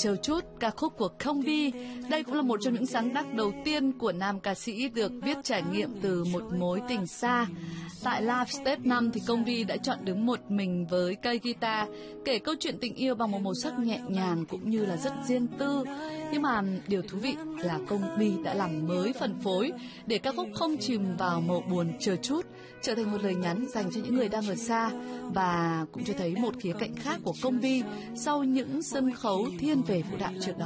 chờ chút, ca khúc của Công Vi. Đây cũng là một trong những sáng tác đầu tiên của nam ca sĩ được viết trải nghiệm từ một mối tình xa. Tại Live Stage 5 thì Công Vi đã chọn đứng một mình với cây guitar, kể câu chuyện tình yêu bằng một màu sắc nhẹ nhàng cũng như là rất riêng tư. Nhưng mà điều thú vị là Công Vi đã làm mới phần phối để ca khúc không chìm vào màu buồn chờ chút, trở thành một lời nhắn dành cho những người đang ở xa, và cũng cho thấy một khía cạnh khác của Công Vi sau những sân khấu thiên về vũ đạo trước đó.